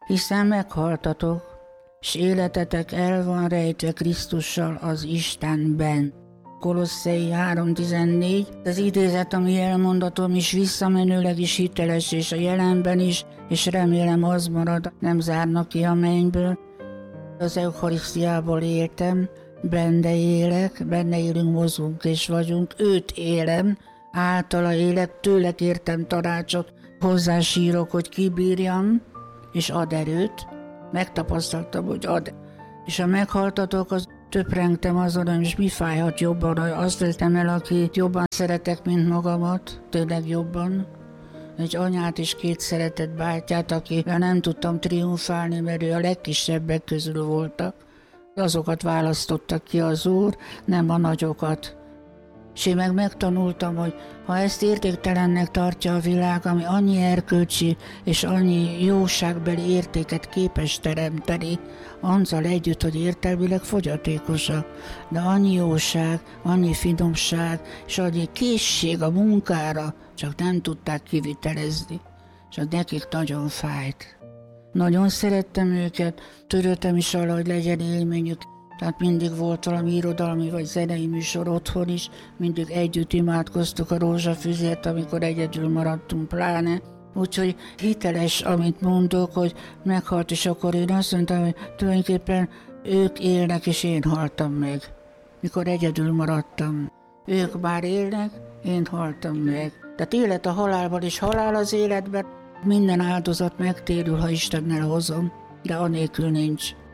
hiszen meghaltatok, s életetek el van rejtve Krisztussal az Istenben. Kolosszei 3:14, az idézet, ami elmondatom is visszamenőleg is hiteles, és a jelenben is, és remélem az marad, nem zárnak ki a mennyből. Az Eucharisztiából éltem, benne élek, benne élünk, mozgunk és vagyunk, őt élem, általa élek, tőle kértem tanácsot, hozzá sírok, hogy kibírjam, és ad erőt. Megtapasztaltam, hogy ad. És ha meghaltatok, az töprengtem azon, és mi fájhat jobban, hogy azt vettem el, akit jobban szeretek, mint magamat, tényleg jobban. Egy anyát és 2 szeretett bátyát, akivel nem tudtam triumfálni, mert ő a legkisebbek közül voltak. Azokat választottak ki az Úr, nem a nagyokat. És én meg megtanultam, hogy ha ezt értéktelennek tartja a világ, ami annyi erkölcsi és annyi jóságbeli értéket képes teremteni, azzal együtt, hogy értelmileg fogyatékosak, de annyi jóság, annyi finomság és annyi készség a munkára, csak nem tudták kivitelezni, és az nekik nagyon fájt. Nagyon szerettem őket, törődtem is arra, hogy legyen élményük. Tehát mindig volt valami irodalmi vagy zenei műsor otthon is, mindig együtt imádkoztuk a rózsafüzért, amikor egyedül maradtunk pláne. Úgyhogy hiteles, amit mondok, hogy meghalt, és akkor én azt mondtam, hogy tulajdonképpen ők élnek, és én haltam meg, mikor egyedül maradtam. Ők már élnek, én haltam meg. Tehát élet a halálban, és halál az életben. Minden áldozat megtérül, ha Istennel hozom, de anélkül nincs.